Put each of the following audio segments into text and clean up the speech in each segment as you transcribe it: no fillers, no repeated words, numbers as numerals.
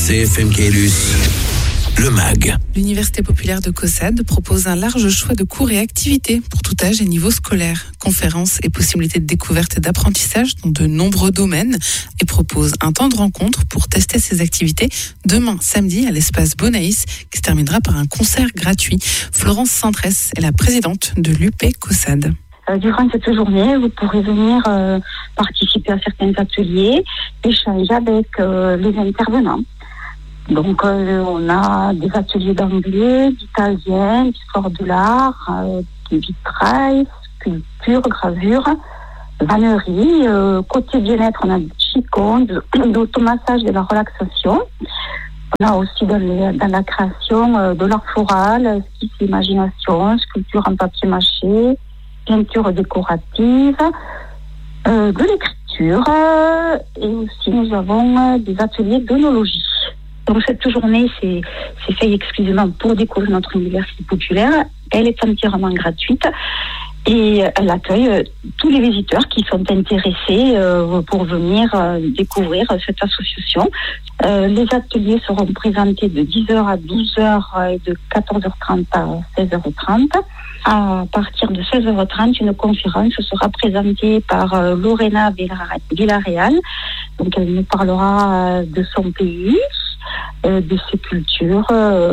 CFM Caylus, le MAG. L'Université populaire de Caussade propose un large choix de cours et activités pour tout âge et niveau scolaire. Conférences et possibilités de découverte et d'apprentissage dans de nombreux domaines et propose un temps de rencontre pour tester ces activités demain, samedi, à l'espace Bonaïs, qui se terminera par un concert gratuit. Florence Centresse est la présidente de l'UP Caussade. Durant cette journée, vous pourrez venir participer à certains ateliers, échanger avec les intervenants. Donc, on a des ateliers d'anglais, d'italien, d'histoire de l'art, de vitrail, sculpture, gravure, vannerie. Côté bien-être, on a du qigong, d'automassage, de la relaxation. On a aussi dans la création de l'art floral, skis, imagination, sculpture en papier mâché, peinture décorative, de l'écriture, et aussi nous avons des ateliers d'œnologie. Donc cette journée, c'est fait exclusivement pour découvrir notre université populaire. Elle est entièrement gratuite et elle accueille tous les visiteurs qui sont intéressés pour venir découvrir cette association. Les ateliers seront présentés de 10h à 12h et de 14h30 à 16h30. À partir de 16h30, une conférence sera présentée par Lorena Villarreal. Donc elle nous parlera de son pays, de ses cultures.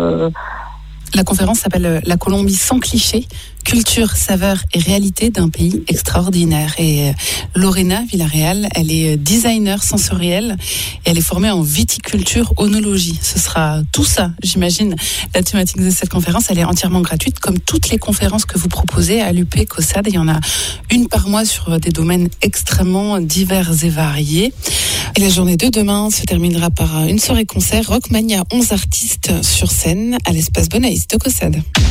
La conférence s'appelle « La Colombie sans clichés, culture, saveur et réalité d'un pays extraordinaire ». Et Lorena Villarreal, elle est designer sensorielle et elle est formée en viticulture, œnologie. Ce sera tout ça, j'imagine, la thématique de cette conférence. Elle est entièrement gratuite, comme toutes les conférences que vous proposez à l'UP Caussade. Il y en a une par mois sur des domaines extrêmement divers et variés. Et la journée de demain se terminera par une soirée concert Rockmania, 11 artistes sur scène à l'espace Bonaïs de Caussade.